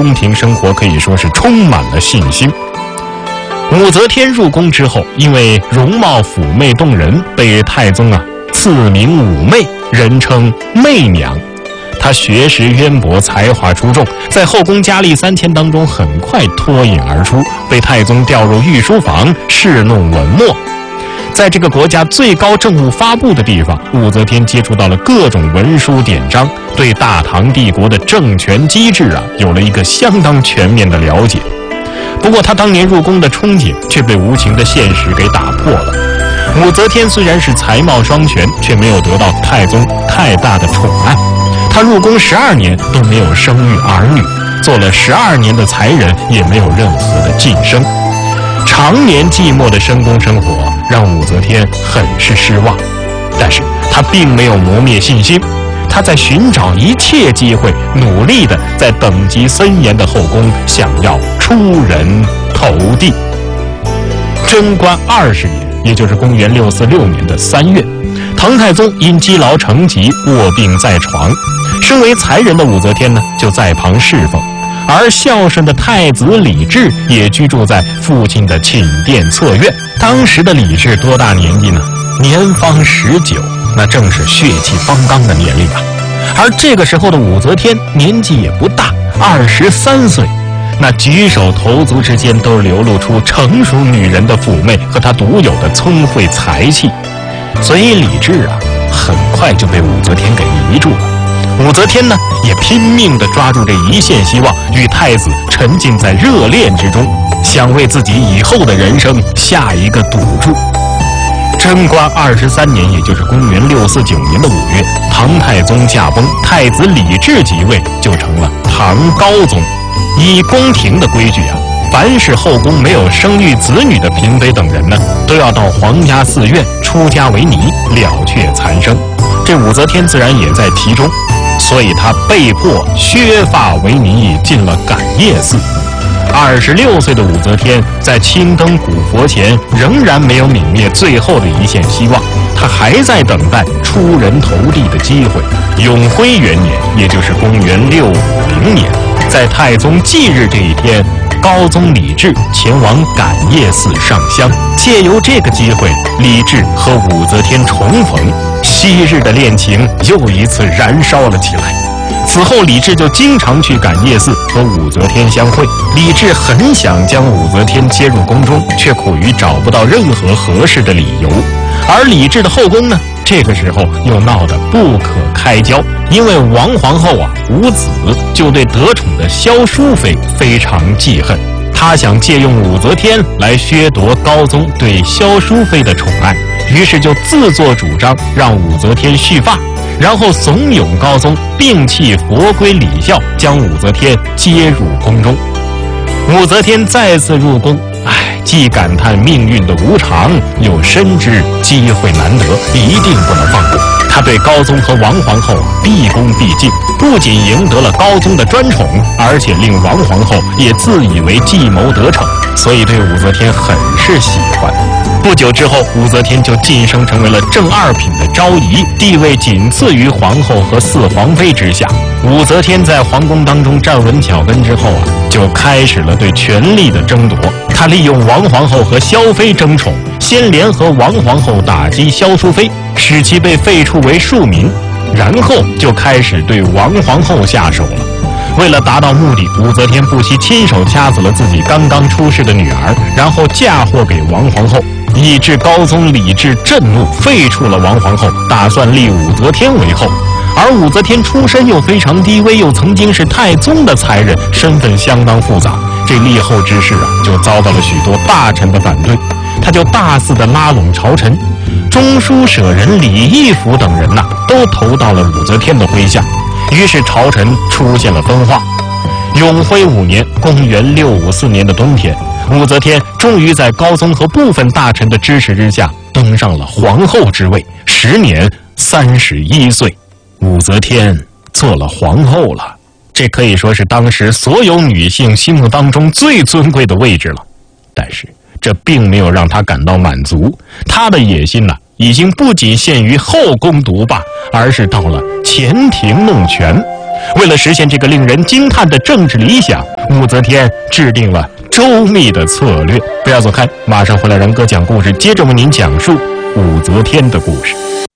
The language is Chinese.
宫廷生活可以说是充满了信心。武则天入宫之后，因为容貌妩媚动人，被太宗赐名武媚，人称媚娘。她学识渊博，才华出众，在后宫佳丽3000当中很快脱颖而出，被太宗调入御书房侍弄文墨。在这个国家最高政务发布的地方，武则天接触到了各种文书典章，对大唐帝国的政权机制有了一个相当全面的了解。不过她当年入宫的憧憬却被无情的现实给打破了。武则天虽然是才貌双全，却没有得到太宗太大的宠爱。她入宫12年都没有生育儿女，做了12年的才人也没有任何的晋升。常年寂寞的深宫生活让武则天很是失望，但是她并没有磨灭信心，她在寻找一切机会，努力地在等级森严的后宫想要出人头地。贞观20年，也就是公元646年的3月，唐太宗因积劳成疾卧病在床，身为才人的武则天就在旁侍奉，而孝顺的太子李治也居住在父亲的寝殿侧院。当时的李治多大年纪呢？年方19，那正是血气方刚的年龄而这个时候的武则天年纪也不大，23岁，那举手投足之间都流露出成熟女人的妩媚和她独有的聪慧才气。所以李治很快就被武则天给迷住了。武则天也拼命地抓住这一线希望，与太子沉浸在热恋之中，想为自己以后的人生下一个赌注。贞观23年，也就是公元649年的5月，唐太宗驾崩，太子李治即位，就成了唐高宗。依宫廷的规矩凡是后宫没有生育子女的嫔妃等人都要到皇家寺院出家为尼，了却残生。这武则天自然也在其中，所以她被迫削发为尼，进了感业寺。26岁的武则天在青灯古佛前仍然没有泯灭最后的一线希望，她还在等待出人头地的机会。永徽元年，也就是公元650年，在太宗忌日这一天，高宗李治前往感业寺上香，借由这个机会，李治和武则天重逢，昔日的恋情又一次燃烧了起来。此后李治就经常去感业寺和武则天相会。李治很想将武则天接入宫中，却苦于找不到任何合适的理由。而李治的后宫这个时候又闹得不可开交，因为王皇后无子，就对得宠的萧淑妃非常记恨。她想借用武则天来削夺高宗对萧淑妃的宠爱，于是就自作主张让武则天续发，然后怂恿高宗摒弃佛规礼教，将武则天接入宫中。武则天再次入宫，既感叹命运的无常，又深知机会难得，一定不能放过。她对高宗和王皇后毕恭毕敬，不仅赢得了高宗的专宠，而且令王皇后也自以为计谋得逞，所以对武则天很是喜欢。不久之后，武则天就晋升成为了正二品的昭仪，地位仅次于皇后和4皇妃之下。武则天在皇宫当中站稳脚跟之后就开始了对权力的争夺。她利用王皇后和萧妃争宠，先联合王皇后打击萧淑妃，使其被废黜为庶民，然后就开始对王皇后下手了。为了达到目的，武则天不惜亲手掐死了自己刚刚出世的女儿，然后嫁祸给王皇后，以致高宗李治震怒，废黜了王皇后，打算立武则天为后。而武则天出身又非常低微，又曾经是太宗的才人，身份相当复杂，这立后之事就遭到了许多大臣的反对。他就大肆的拉拢朝臣，中书舍人李义府等人都投到了武则天的麾下，于是朝臣出现了分化。永徽5年，公元654年的冬天，武则天终于在高宗和部分大臣的支持之下登上了皇后之位，时年31岁。武则天做了皇后了，这可以说是当时所有女性心目当中最尊贵的位置了。但是这并没有让她感到满足，她的野心已经不仅限于后宫独霸，而是到了前庭弄权。 为了实现这个令人惊叹的政治理想，武则天制定了周密的策略。不要走开，马上回来，然哥讲故事，接着为您讲述武则天的故事。